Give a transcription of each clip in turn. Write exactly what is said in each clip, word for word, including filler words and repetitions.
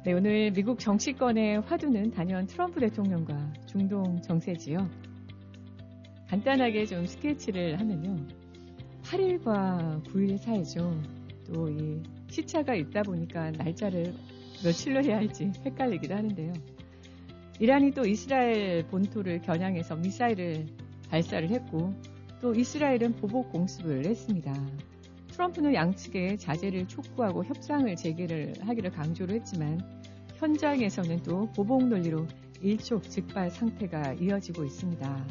네, 오늘 미국 정치권의 화두는 단연 트럼프 대통령과 중동 정세지요. 간단하게 좀 스케치를 하면요. 팔 일과 구 일 사이죠. 또 이 시차가 있다 보니까 날짜를 며칠로 해야 할지 헷갈리기도 하는데요. 이란이 또 이스라엘 본토를 겨냥해서 미사일을 발사를 했고 또 이스라엘은 보복 공습을 했습니다. 트럼프는 양측의 자제를 촉구하고 협상을 재개를 하기를 강조를 했지만 현장에서는 또 보복 논리로 일촉즉발 상태가 이어지고 있습니다.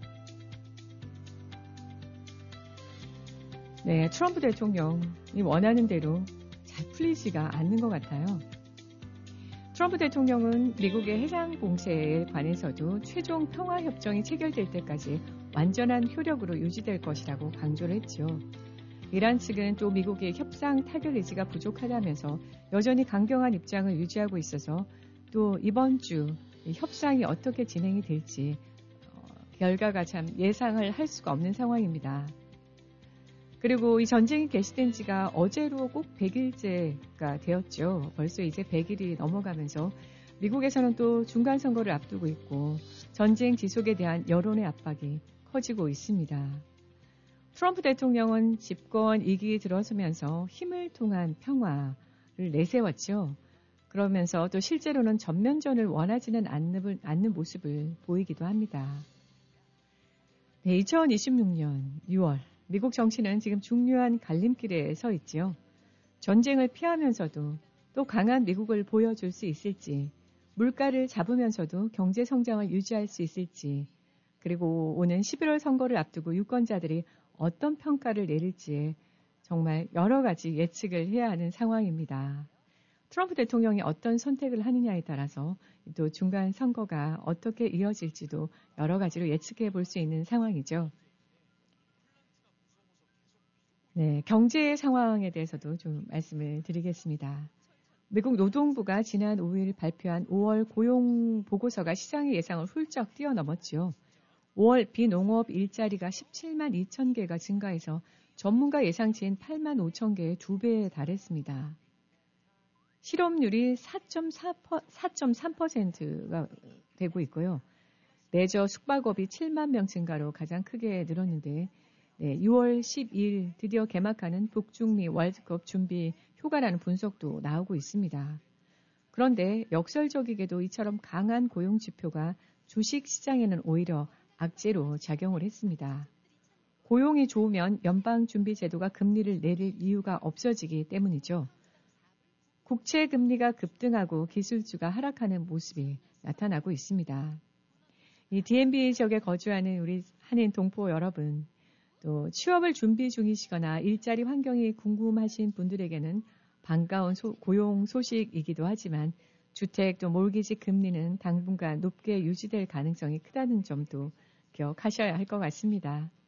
네, 트럼프 대통령이 원하는 대로 잘 풀리지가 않는 것 같아요. 트럼프 대통령은 미국의 해상 공세에 관해서도 최종 평화협정이 체결될 때까지 완전한 효력으로 유지될 것이라고 강조를 했죠. 이란 측은 또 미국의 협상 타결 의지가 부족하다면서 여전히 강경한 입장을 유지하고 있어서 또 이번 주 협상이 어떻게 진행이 될지 결과가 참 예상을 할 수가 없는 상황입니다. 그리고 이 전쟁이 개시된 지가 어제로 꼭 백 일째가 되었죠. 벌써 이제 백 일이 넘어가면서 미국에서는 또 중간선거를 앞두고 있고 전쟁 지속에 대한 여론의 압박이 커지고 있습니다. 트럼프 대통령은 집권 이 기에 들어서면서 힘을 통한 평화를 내세웠죠. 그러면서 또 실제로는 전면전을 원하지는 않는, 않는 모습을 보이기도 합니다. 네, 이천이십육 년 유월 미국 정치는 지금 중요한 갈림길에 서 있지요. 전쟁을 피하면서도 또 강한 미국을 보여줄 수 있을지, 물가를 잡으면서도 경제 성장을 유지할 수 있을지, 그리고 오는 십일월 선거를 앞두고 유권자들이 어떤 평가를 내릴지에 정말 여러 가지 예측을 해야 하는 상황입니다. 트럼프 대통령이 어떤 선택을 하느냐에 따라서 또 중간 선거가 어떻게 이어질지도 여러 가지로 예측해 볼 수 있는 상황이죠. 네, 경제 상황에 대해서도 좀 말씀을 드리겠습니다. 미국 노동부가 지난 오 일 발표한 오월 고용 보고서가 시장의 예상을 훌쩍 뛰어넘었죠. 오월 비농업 일자리가 십칠만 이천 개가 증가해서 전문가 예상치인 팔만 오천 개의 두 배에 달했습니다. 실업률이 사 점 삼 퍼센트가 되고 있고요. 내저 숙박업이 칠만 명 증가로 가장 크게 늘었는데 네, 유월 십이일 드디어 개막하는 북중미 월드컵 준비 효과라는 분석도 나오고 있습니다. 그런데 역설적이게도 이처럼 강한 고용 지표가 주식 시장에는 오히려 악재로 작용을 했습니다. 고용이 좋으면 연방준비제도가 금리를 내릴 이유가 없어지기 때문이죠. 국채 금리가 급등하고 기술주가 하락하는 모습이 나타나고 있습니다. 이 디엠비 지역에 거주하는 우리 한인 동포 여러분, 또 취업을 준비 중이시거나 일자리 환경이 궁금하신 분들에게는 반가운 소, 고용 소식이기도 하지만 주택 또 몰기지 금리는 당분간 높게 유지될 가능성이 크다는 점도 기억하셔야 할 것 같습니다.